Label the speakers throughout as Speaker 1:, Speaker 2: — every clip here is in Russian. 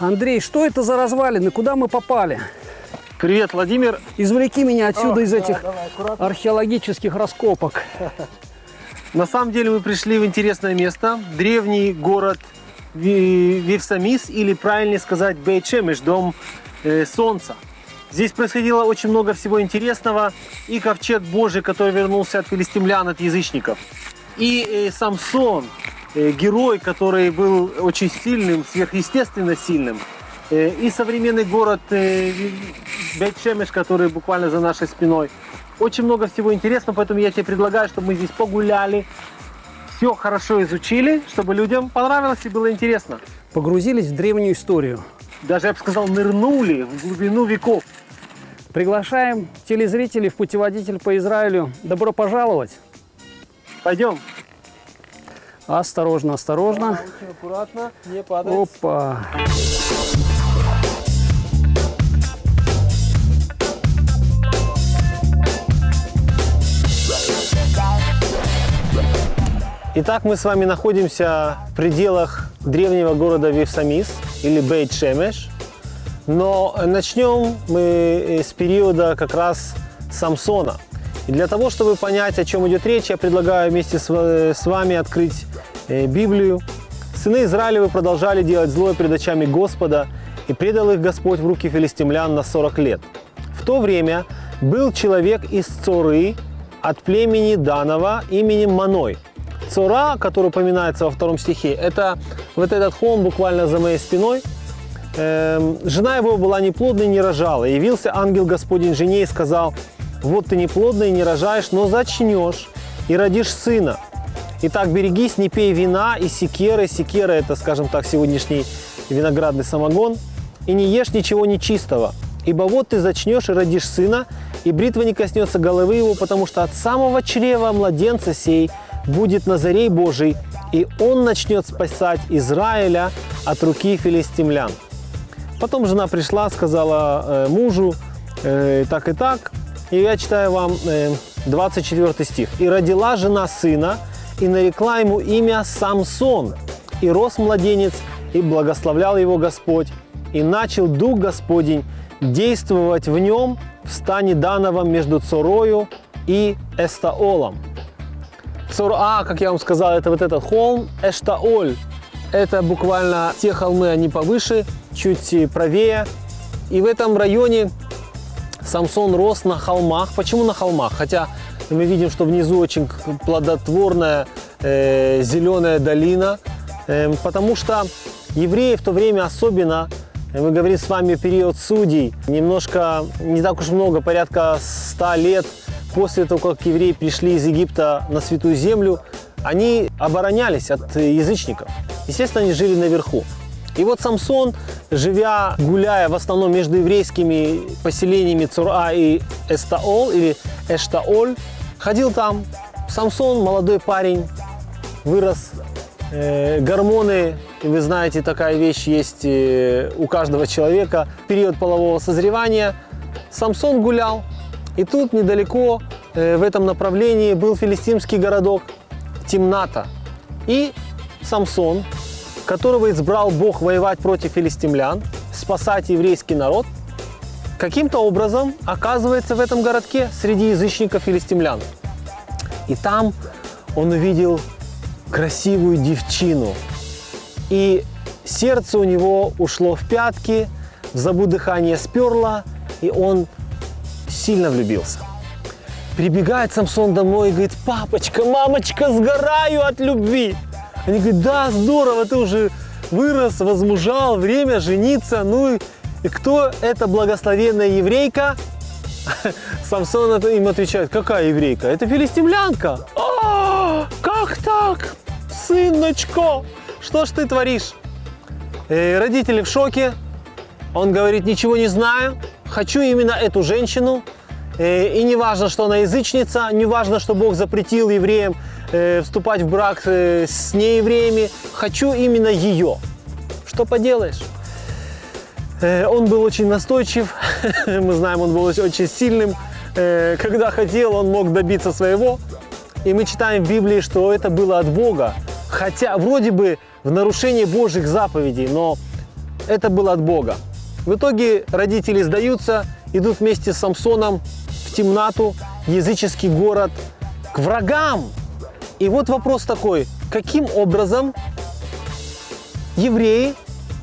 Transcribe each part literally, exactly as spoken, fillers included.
Speaker 1: Андрей, что это за развалины? Куда мы попали?
Speaker 2: Привет, Владимир.
Speaker 1: Извлеки меня отсюда
Speaker 2: О,
Speaker 1: из
Speaker 2: да,
Speaker 1: этих
Speaker 2: давай, аккуратно.
Speaker 1: археологических раскопок.
Speaker 2: На самом деле мы пришли в интересное место. Древний город Вифсамис, или правильнее сказать Бейт-Шемеш, дом э, солнца. Здесь происходило очень много всего интересного. И ковчег Божий, который вернулся от филистимлян, от язычников. И э, Самсон, э, герой, который был очень сильным, сверхъестественно сильным. Э, и современный город э, Бейт-Шемеш, который буквально за нашей спиной. Очень много всего интересного, поэтому я тебе предлагаю, чтобы мы здесь погуляли, все хорошо изучили, чтобы людям понравилось и было интересно.
Speaker 1: Погрузились в древнюю историю.
Speaker 2: Даже, я бы сказал, нырнули в глубину веков.
Speaker 1: Приглашаем телезрителей в путеводитель по Израилю. Добро пожаловать.
Speaker 2: Пойдем.
Speaker 1: Осторожно, осторожно.
Speaker 2: Да, очень аккуратно, не падать.
Speaker 1: Опа.
Speaker 2: Итак, мы с вами находимся в пределах древнего города Вифсамис, или Бейт-Шемеш. Но начнем мы с периода как раз Самсона. И для того, чтобы понять, о чем идет речь, я предлагаю вместе с вами открыть Библию. Сыны Израилевы продолжали делать злое пред очами Господа, и предал их Господь в руки филистимлян на сорок лет. В то время был человек из Цоры от племени Данова именем Маной. Цора, который упоминается во втором стихе, это вот этот холм буквально за моей спиной. Эм, жена его была неплодной и не рожала. Явился ангел Господень жене и сказал: вот ты неплодная и не рожаешь, но зачнешь и родишь сына. Итак, берегись, не пей вина и секеры. Секера — это, скажем так, сегодняшний виноградный самогон. И не ешь ничего нечистого. Ибо вот ты зачнешь и родишь сына, и бритва не коснется головы его, потому что от самого чрева младенца сей будет Назарей Божий, и он начнет спасать Израиля от руки филистимлян. Потом жена пришла, сказала э, мужу э, так и так. И я читаю вам э, двадцать четвёртый стих. «И родила жена сына, и нарекла ему имя Самсон. И рос младенец, и благословлял его Господь. И начал Дух Господень действовать в нем в стане Дановом между Цорою и Эстаолом». Цор-А, как я вам сказал, это вот этот холм. Эштаоль – это буквально те холмы, они повыше, чуть правее. И в этом районе Самсон рос на холмах. Почему на холмах? Хотя мы видим, что внизу очень плодотворная э, зеленая долина. Э, потому что евреи в то время особенно, мы говорим с вами период судей, немножко, не так уж много, порядка ста лет после того, как евреи пришли из Египта на Святую Землю, они оборонялись от язычников. Естественно, они жили наверху. И вот Самсон, живя, гуляя в основном между еврейскими поселениями Цор-А и Эстаол, или Эштаоль, ходил там. Самсон, молодой парень, вырос. Э, гормоны, вы знаете, такая вещь есть э, у каждого человека. Период полового созревания. Самсон гулял. И тут недалеко э, в этом направлении был филистимский городок Тимната. И Самсон, которого избрал Бог воевать против филистимлян, спасать еврейский народ, каким-то образом оказывается в этом городке среди язычников филистимлян. И там он увидел красивую девчину. И сердце у него ушло в пятки, в забу дыхание сперло, и он сильно влюбился. Прибегает Самсон домой и говорит: папочка, мамочка, сгораю от любви. Они говорят: да, здорово, ты уже вырос, возмужал, время жениться. Ну и, и кто эта благословенная еврейка? Самсон им отвечает: какая еврейка? Это филистимлянка. А, как так? Сыночка, что ж ты творишь? Э, родители в шоке. Он говорит: ничего не знаю, хочу именно эту женщину. Э, и не важно, что она язычница, не важно, что Бог запретил евреям э, вступать в брак э, с неевреями. Хочу именно ее. Что поделаешь? Э, он был очень настойчив. Мы знаем, он был очень сильным. Э, когда хотел, он мог добиться своего. И мы читаем в Библии, что это было от Бога. Хотя вроде бы в нарушение Божьих заповедей, но это было от Бога. В итоге родители сдаются, идут вместе с Самсоном в темноту, языческий город, к врагам. И вот вопрос такой, каким образом евреи,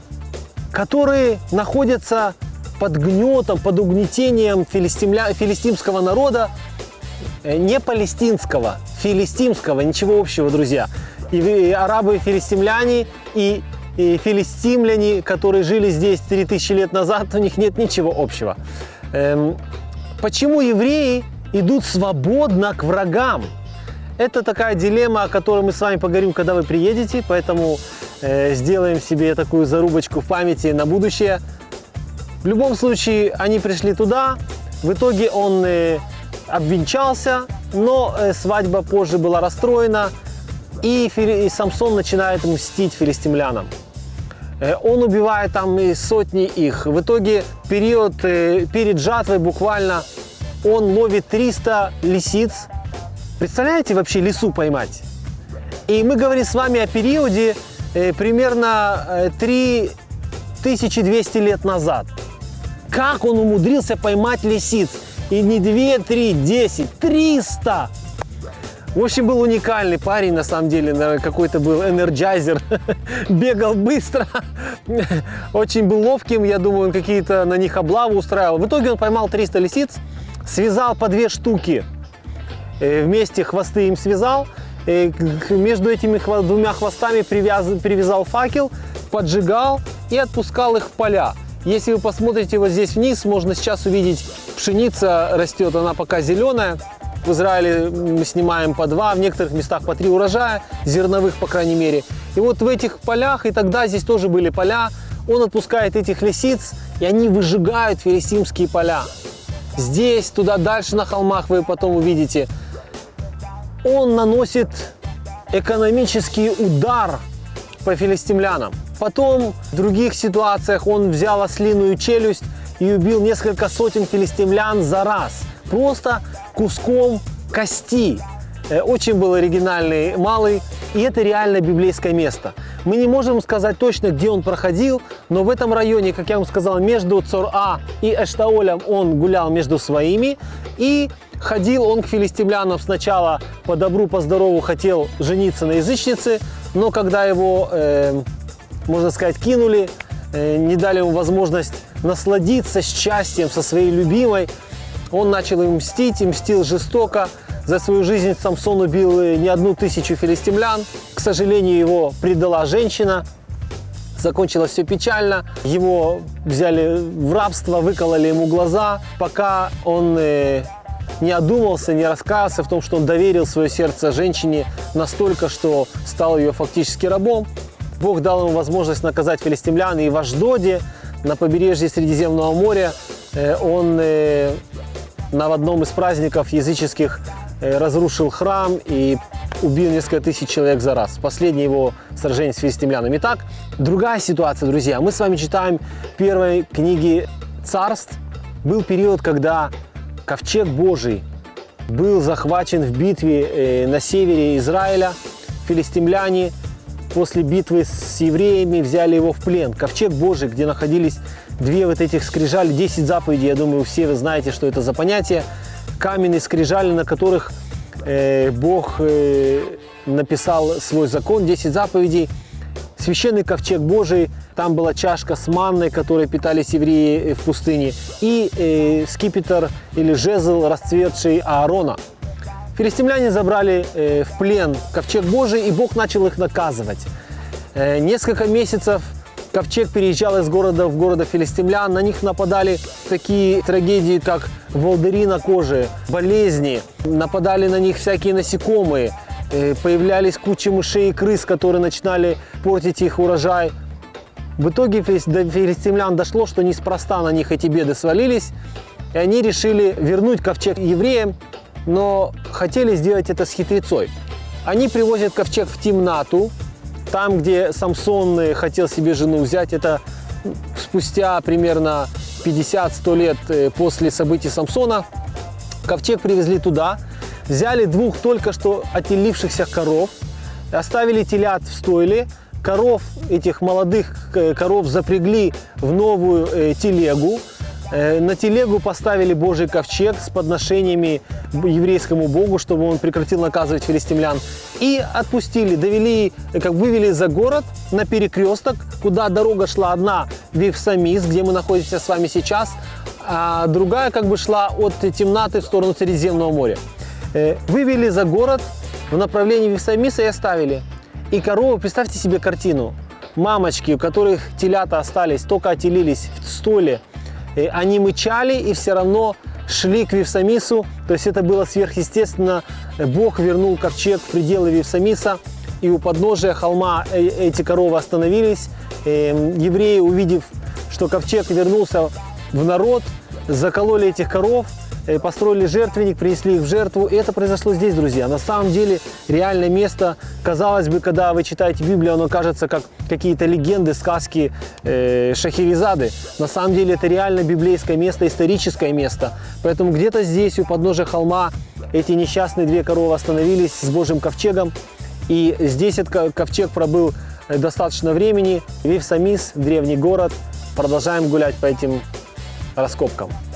Speaker 2: которые находятся под гнетом, под угнетением филистимля... филистимского народа, не палестинского, филистимского, ничего общего, друзья. И арабы, и филистимляне, и, и филистимляне, которые жили здесь три тысячи лет назад, у них нет ничего общего. Эм, почему евреи идут свободно к врагам? Это такая дилемма, о которой мы с вами поговорим, когда вы приедете, поэтому э, сделаем себе такую зарубочку в памяти на будущее. В любом случае, они пришли туда, в итоге он э, обвенчался, но э, свадьба позже была расстроена, и, Фили... и Самсон начинает мстить филистимлянам. Э, он убивает там и сотни их. В итоге период, э, перед жатвой буквально он ловит триста лисиц. Представляете, вообще лису поймать? И мы говорим с вами о периоде э, примерно э, три тысячи двести лет назад. Как он умудрился поймать лисиц? И не две, три, десять, триста! В общем, был уникальный парень, на самом деле, какой-то был энерджайзер, бегал быстро, очень был ловким, я думаю, он какие-то на них облавы устраивал. В итоге он поймал триста лисиц, связал по две штуки, вместе хвосты им связал, между этими двумя хвостами привязал, привязал факел, поджигал и отпускал их в поля. Если вы посмотрите вот здесь вниз, можно сейчас увидеть, пшеница растет, она пока зеленая. В Израиле мы снимаем по два, в некоторых местах по три урожая, зерновых, по крайней мере. И вот в этих полях, и тогда здесь тоже были поля, он отпускает этих лисиц, и они выжигают филистимские поля. Здесь, туда дальше на холмах вы потом увидите. Он наносит экономический удар по филистимлянам. Потом в других ситуациях он взял ослиную челюсть и убил несколько сотен филистимлян за раз. Просто куском кости. Очень был оригинальный малый, и это реально библейское место. Мы не можем сказать точно, где он проходил, но в этом районе, как я вам сказал, между Цор-А и Эштаолем он гулял между своими, и ходил он к филистимлянам сначала по добру, по здорову, хотел жениться на язычнице, но когда его, э, можно сказать, кинули, э, не дали ему возможность насладиться счастьем со своей любимой, он начал им мстить, и мстил жестоко. За свою жизнь Самсон убил не одну тысячу филистимлян. К сожалению, его предала женщина. Закончилось все печально. Его взяли в рабство, выкололи ему глаза, пока он э, не одумался, не раскаялся в том, что он доверил свое сердце женщине настолько, что стал ее фактически рабом. Бог дал ему возможность наказать филистимлян, и в Ашдоде, на побережье Средиземного моря, э, он э, на одном из праздников языческих э, разрушил храм и убил несколько тысяч человек за раз. Последнее его сражение с филистимлянами. Итак, другая ситуация, друзья. Мы с вами читаем первой книги Царств. Был период, когда ковчег Божий был захвачен в битве э, на севере Израиля. Филистимляне после битвы с евреями взяли его в плен. Ковчег Божий, где находились две вот этих скрижали, десять заповедей, я думаю, все вы знаете, что это за понятие. Каменные скрижали, на которых э, Бог э, написал свой закон, десять заповедей. Священный ковчег Божий, там была чашка с манной, которой питались евреи в пустыне, и э, скипетр или жезл, расцветший Аарона. Филистимляне забрали э, в плен ковчег Божий, и Бог начал их наказывать. Э, несколько месяцев ковчег переезжал из города в города филистимлян, на них нападали такие трагедии, как волдыри на коже, болезни, нападали на них всякие насекомые, э, появлялись кучи мышей и крыс, которые начинали портить их урожай. В итоге до филистимлян дошло, что неспроста на них эти беды свалились, и они решили вернуть ковчег евреям, но хотели сделать это с хитрецой. Они привозят ковчег в Тимнату, там, где Самсон хотел себе жену взять. Это спустя примерно пятьдесят-сто лет после событий Самсона. Ковчег привезли туда, взяли двух только что отелившихся коров, оставили телят в стойле. коров, этих молодых э, коров запрягли в новую э, телегу. Э, на телегу поставили Божий ковчег с подношениями еврейскому Богу, чтобы он прекратил наказывать филистимлян. И отпустили, довели, как вывели за город на перекресток, куда дорога шла одна в Вифсамис, где мы находимся с вами сейчас, а другая как бы шла от Тимнаты в сторону Средиземного моря. Э, вывели за город в направлении Вифсамиса и оставили. И коровы, представьте себе картину. Мамочки, у которых телята остались, только отелились в столе, они мычали и все равно шли к Вифсамису. То есть это было сверхъестественно. Бог вернул ковчег в пределы Вифсамиса, и у подножия холма эти коровы остановились. Евреи, увидев, что ковчег вернулся в народ, закололи этих коров, построили жертвенник, принесли их в жертву. И это произошло здесь, друзья. На самом деле, реальное место, казалось бы, когда вы читаете Библию, оно кажется как какие-то легенды, сказки э, Шахерезады. На самом деле, это реально библейское место, историческое место. Поэтому где-то здесь, у подножия холма, эти несчастные две коровы остановились с Божьим ковчегом. И здесь этот ковчег пробыл достаточно времени. Вифсамис, древний город. Продолжаем гулять по этим раскопкам.